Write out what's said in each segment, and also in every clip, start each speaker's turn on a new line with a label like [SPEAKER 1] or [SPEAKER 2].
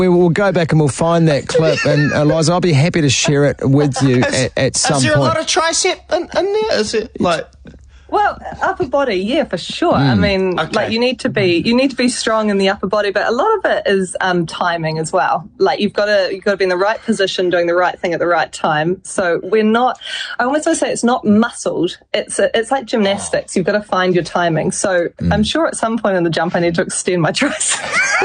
[SPEAKER 1] We will go back and we'll find that clip. And Eliza, I'll be happy to share it with you at some point.
[SPEAKER 2] Is there a lot of tricep in there? Is it like...
[SPEAKER 3] Well, upper body, yeah, for sure. I mean, like you need to be strong in the upper body, but a lot of it is timing as well. Like you've got to be in the right position, doing the right thing at the right time. So I almost want to say it's not muscled. It's like gymnastics. You've got to find your timing. So I'm sure at some point in the jump I need to extend my tricep.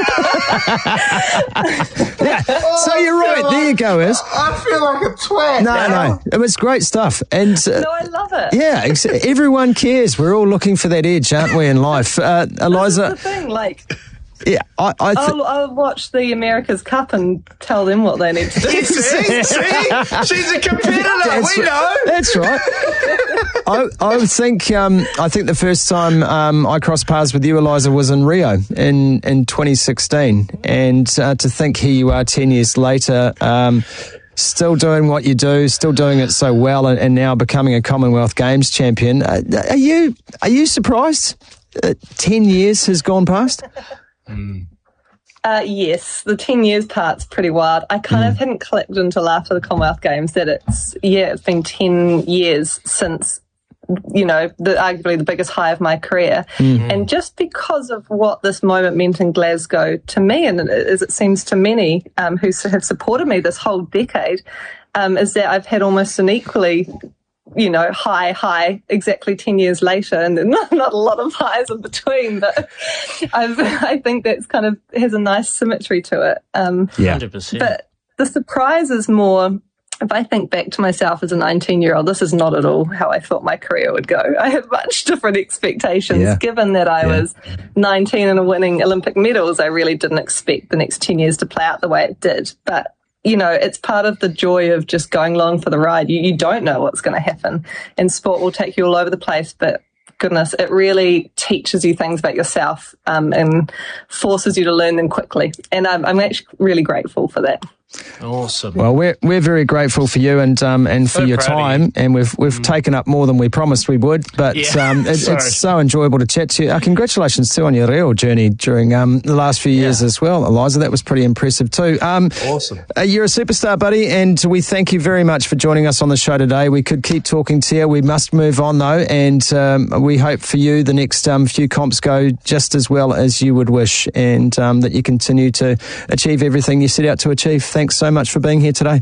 [SPEAKER 1] Yeah. So you're right. There you go, Iz.
[SPEAKER 2] I feel like a twat.
[SPEAKER 1] No. It was great stuff. And
[SPEAKER 3] no, I love it.
[SPEAKER 1] Yeah, everyone cares. We're all looking for that edge, aren't we, in life? Eliza...
[SPEAKER 3] That's the thing, like...
[SPEAKER 1] Yeah,
[SPEAKER 3] I'll watch the America's Cup and tell them what they need to do.
[SPEAKER 2] See? She's a competitor. We know.
[SPEAKER 1] That's right. I think the first time I crossed paths with you, Eliza, was in Rio in 2016. And to think here you are 10 years later, still doing what you do, still doing it so well, and now becoming a Commonwealth Games champion. Are you surprised? 10 years has gone past?
[SPEAKER 3] Yes, the 10 years part's pretty wild. I kind of hadn't clicked until after the Commonwealth Games that it's been 10 years since, arguably the biggest high of my career. And just because of what this moment meant in Glasgow to me, and as it seems to many who have supported me this whole decade, is that I've had almost an equally high exactly 10 years later, and not a lot of highs in between, but I think that's kind of has a nice symmetry to it.
[SPEAKER 4] 100%.
[SPEAKER 3] But the surprise is more, if I think back to myself as a 19-year-old, this is not at all how I thought my career would go. I had much different expectations. Given that I was 19 and winning Olympic medals, I really didn't expect the next 10 years to play out the way it did. But it's part of the joy of just going along for the ride. You don't know what's going to happen, and sport will take you all over the place, but goodness, it really teaches you things about yourself and forces you to learn them quickly. And I'm actually really grateful for that.
[SPEAKER 4] Awesome.
[SPEAKER 1] Well, we're very grateful for you and for your time, and we've taken up more than we promised we would, but it's so enjoyable to chat to you. Congratulations too on your Rio journey during the last few years as well, Eliza. That was pretty impressive too.
[SPEAKER 2] Awesome.
[SPEAKER 1] You're a superstar, buddy, and we thank you very much for joining us on the show today. We could keep talking to you. We must move on though, and we hope for you the next few comps go just as well as you would wish, and that you continue to achieve everything you set out to achieve. Thanks so much for being here today.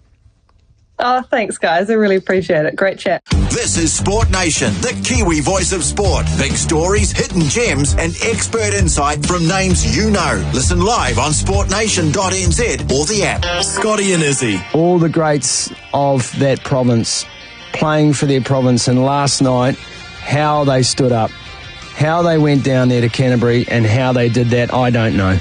[SPEAKER 3] Oh, thanks, guys. I really appreciate it. Great chat.
[SPEAKER 5] This is Sport Nation, the Kiwi voice of sport. Big stories, hidden gems, and expert insight from names you know. Listen live on sportnation.nz or the app. Scotty and Izzy.
[SPEAKER 1] All the greats of that province playing for their province, and last night, how they stood up, how they went down there to Canterbury, and how they did that, I don't know.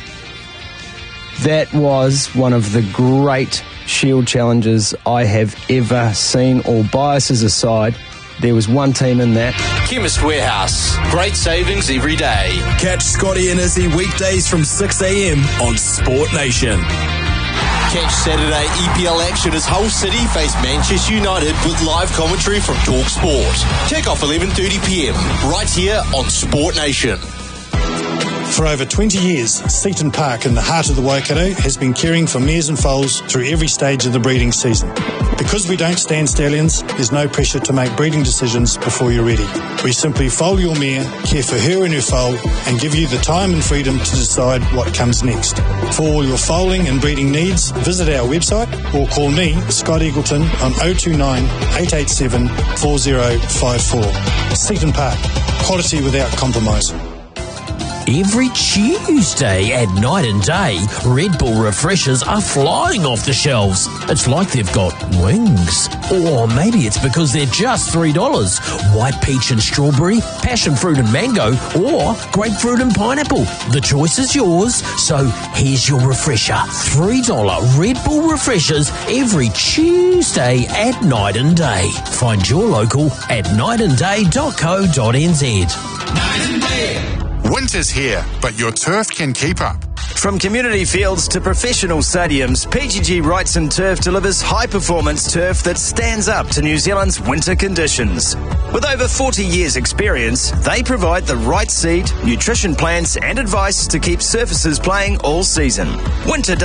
[SPEAKER 1] That was one of the great Shield challenges I have ever seen. All biases aside, there was one team in that.
[SPEAKER 6] Chemist Warehouse. Great savings every day.
[SPEAKER 5] Catch Scotty and Izzy weekdays from 6 a.m. on Sport Nation.
[SPEAKER 6] Catch Saturday EPL action as Hull City face Manchester United with live commentary from Talk Sport. Kick off 11:30 p.m. right here on Sport Nation.
[SPEAKER 7] For over 20 years, Seaton Park in the heart of the Waikato has been caring for mares and foals through every stage of the breeding season. Because we don't stand stallions, there's no pressure to make breeding decisions before you're ready. We simply foal your mare, care for her and her foal, and give you the time and freedom to decide what comes next. For all your foaling and breeding needs, visit our website or call me, Scott Eagleton, on 029 887 4054. Seaton Park, quality without compromise.
[SPEAKER 8] Every Tuesday at Night and Day, Red Bull refreshers are flying off the shelves. It's like they've got wings. Or maybe it's because they're just $3. White peach and strawberry, passion fruit and mango, or grapefruit and pineapple. The choice is yours, so here's your refresher. $3 Red Bull refreshers every Tuesday at Night and Day. Find your local at nightandday.co.nz.
[SPEAKER 9] Night and Day. Winter's here, but your turf can keep up.
[SPEAKER 10] From community fields to professional stadiums, PGG Wrightson Turf delivers high-performance turf that stands up to New Zealand's winter conditions. With over 40 years' experience, they provide the right seed, nutrition plans and advice to keep surfaces playing all season. Winter